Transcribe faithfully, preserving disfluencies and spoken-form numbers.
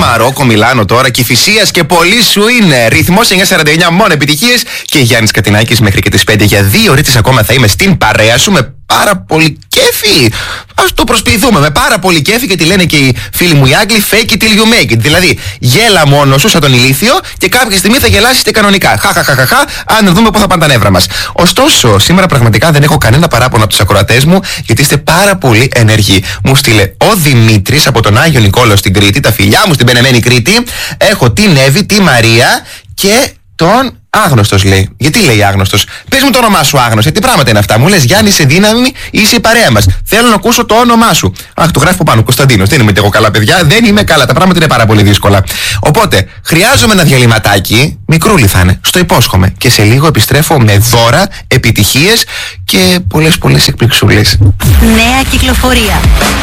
Μαρόκο, Μιλάνο τώρα, Κηφισίας και πολύ σου είναι. Ρυθμός εννιά σαράντα εννιά, μόνο επιτυχίες. Και Γιάννης Κατινάκης μέχρι και τις πέντε για δύο ώρες ακόμα θα είμαι στην παρέα σου με πάρα πολύ κέφι. Ας το προσποιηθούμε με πάρα πολύ κέφι, γιατί λένε και οι φίλοι μου οι Άγγλοι, fake it till you make it. Δηλαδή, γέλα μόνο σου σαν τον ηλίθιο και κάποια στιγμή θα γελάσεις και κανονικά. Χαχαχαχαχα, αν δούμε πού θα πάνε τα νεύρα μας. Ωστόσο, σήμερα πραγματικά δεν έχω κανένα παράπονο από τους ακροατές μου, γιατί είστε πάρα πολύ ενεργοί. Μου στείλε ο Δημήτρης από τον Άγιο Νικόλαο στην Κρήτη, τα φιλιά μου στην πενεμένη Κρήτη. Έχω την Εύη, τη Μαρία και τον Άγνωστος, λέει. Γιατί λέει Άγνωστος? Πες μου το όνομά σου, Άγνωστο. Τι πράγματα είναι αυτά? Μου λες Γιάννη, είσαι δύναμη, είσαι η παρέα μας. Θέλω να ακούσω το όνομά σου. Αχ, το γράφει από πάνω. Κωνσταντίνος. Δεν είμαι και εγώ καλά, παιδιά. Δεν είμαι καλά. Τα πράγματα είναι πάρα πολύ δύσκολα. Οπότε, χρειάζομαι ένα διαλυματάκι. Μικρούλι θα είναι. Στο υπόσχομαι. Και σε λίγο επιστρέφω με δώρα, επιτυχίες και πολλές πολλές εκπληξούλες. Νέα κυκλοφορία.